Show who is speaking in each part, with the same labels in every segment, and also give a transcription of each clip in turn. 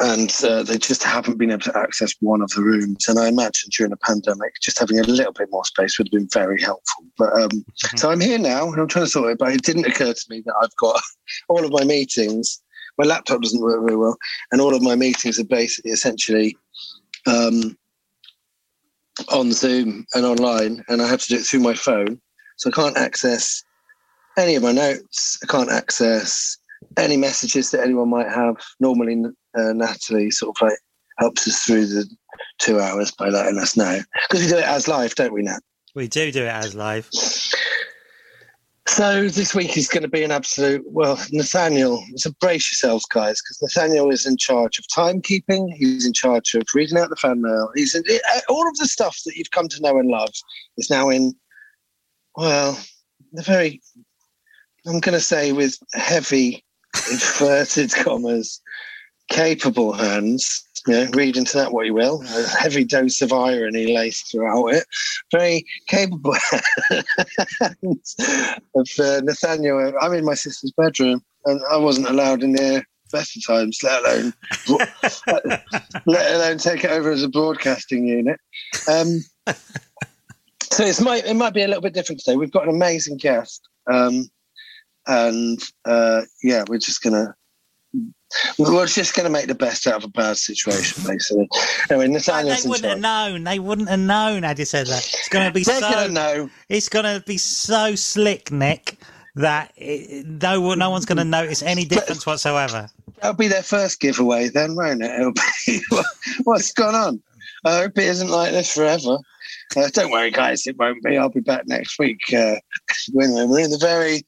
Speaker 1: and they just haven't been able to access one of the rooms. And I imagine during a pandemic, just having a little bit more space would have been very helpful. But so I'm here now, and I'm trying to sort it. But it didn't occur to me that I've got all of my meetings. My laptop doesn't work very well, and all of my meetings are basically essentially on Zoom and online, and I have to do it through my phone. So I can't access any of my notes. I can't access any messages that anyone might have. Normally, Natalie sort of like helps us through the 2 hours by letting us know. Because we do it as live, don't we, Nat?
Speaker 2: We do it as live.
Speaker 1: So this week is going to be an absolute, Nathaniel, so brace yourselves, guys, because Nathaniel is in charge of timekeeping. He's in charge of reading out the fan mail. All of the stuff that you've come to know and love is now in, the very, I'm going to say with heavy, inverted commas, capable hands. Read into that what you will. A heavy dose of irony laced throughout it. Very capable hands of Nathaniel. I'm in my sister's bedroom, and I wasn't allowed in there best of times, let alone take it over as a broadcasting unit. So it might be a little bit different today. We've got an amazing guest, we're just going to make the best out of a bad situation, basically. Anyway, Nathaniel's
Speaker 2: they wouldn't have known had you said that. It's going to be It's going to be so slick, Nick, that no one's going to notice any difference whatsoever.
Speaker 1: That'll be their first giveaway then, won't it? It'll be, what's going on? I hope it isn't like this forever. Don't worry, guys, it won't be. I'll be back next week when we're in the very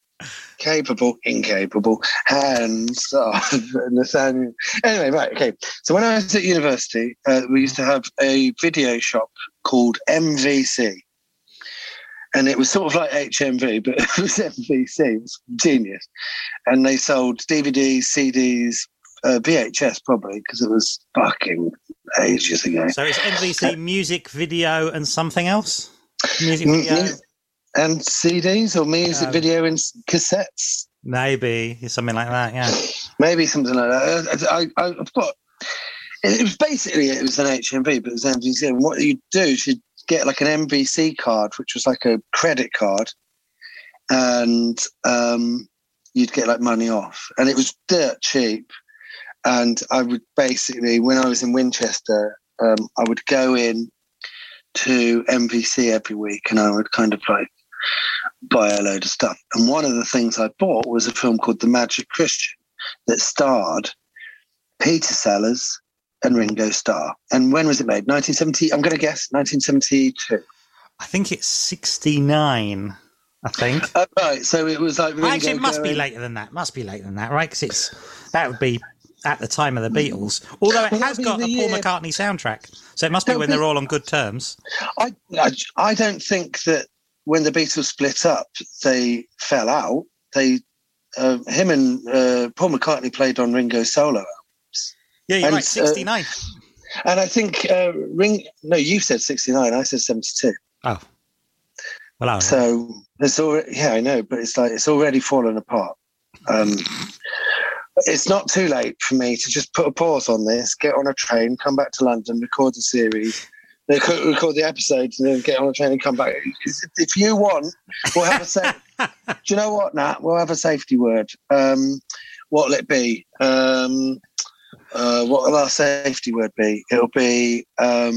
Speaker 1: incapable hands of Nathaniel. Anyway, right, okay. So when I was at university, we used to have a video shop called MVC. And it was sort of like HMV, but it was MVC. It was genius. And they sold DVDs, CDs, VHS probably, because it was fucking ages ago.
Speaker 2: So it's MVC music, video, and something else? Music video?
Speaker 1: And CDs or music video and cassettes.
Speaker 2: Maybe something like that, yeah.
Speaker 1: Maybe something like that. I've got... It was an HMV, but it was MVC. And what you'd do is you'd get like an MVC card, which was like a credit card, and you'd get like money off. And it was dirt cheap. And I would basically, when I was in Winchester, I would go in to MVC every week, and I would kind of like buy a load of stuff. And one of the things I bought was a film called The Magic Christian that starred Peter Sellers and Ringo Starr. And when was it made? 1970? I'm going to guess 1972.
Speaker 2: I think it's 69. I think.
Speaker 1: Right. So it was like Ringo.
Speaker 2: Actually, it must be later than that. Right? Because that would be at the time of the Beatles. Although it has got a Paul McCartney soundtrack, so it must be when they're all on good terms.
Speaker 1: I don't think that when the Beatles split up, they fell out. Him and Paul McCartney played on Ringo's solo albums.
Speaker 2: Yeah, you're right, 69.
Speaker 1: And I think No, you said 69. I said 72.
Speaker 2: Oh, well,
Speaker 1: so it's already. Yeah, I know, but it's like it's already fallen apart. It's not too late for me to just put a pause on this, get on a train, come back to London, record the series, record the episodes, and then get on a train and come back. If you want, we'll have a do you know what, Nat? We'll have a safety word. What'll it be? What will our safety word be? It'll be...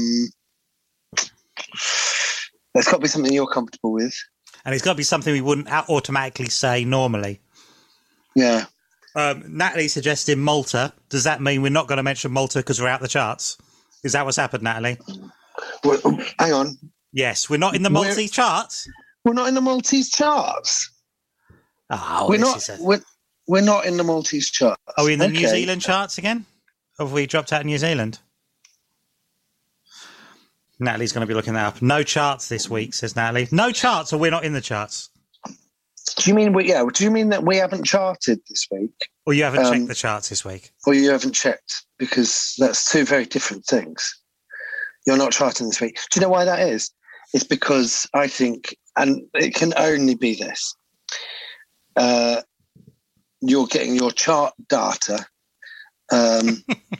Speaker 1: there's got to be something you're comfortable with.
Speaker 2: And it's got to be something we wouldn't automatically say normally.
Speaker 1: Yeah.
Speaker 2: Natalie suggested Malta. Does that mean we're not going to mention Malta because we're out the charts? Is that what's happened, Natalie?
Speaker 1: Well, hang on.
Speaker 2: Yes, we're not in the Maltese charts.
Speaker 1: We're not in the Maltese charts.
Speaker 2: Oh,
Speaker 1: we're not in the Maltese charts.
Speaker 2: Are we in the New Zealand charts again? Or have we dropped out of New Zealand? Natalie's going to be looking that up. No charts this week, says Natalie. No charts, or we're not in the charts.
Speaker 1: Do you mean Do you mean that we haven't charted this week?
Speaker 2: Or you haven't checked the charts this week?
Speaker 1: Or you haven't checked, because that's two very different things. You're not charting this week. Do you know why that is? It's because I think, and it can only be this, you're getting your chart data